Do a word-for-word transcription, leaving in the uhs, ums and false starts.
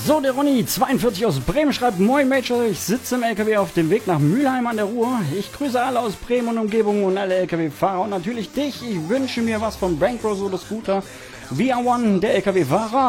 So, der Ronny zweiundvierzig aus Bremen schreibt: Moin Major, ich sitze im L K W auf dem Weg nach Mülheim an der Ruhr. Ich grüße alle aus Bremen und Umgebung und alle L K W-Fahrer und natürlich dich. Ich wünsche mir was von Bankroll, so das Scooter. V R eins, der L K W-Fahrer.